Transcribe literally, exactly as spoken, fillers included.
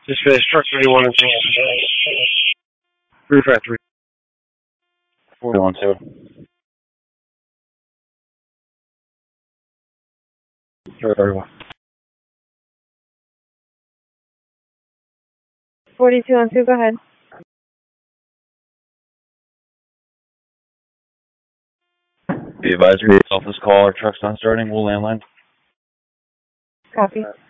Just finished truck thirty-one and three five three. four one two. thirty-one. forty-two on two, go ahead. The advisory off this call, our truck's not starting, we'll landline. Copy.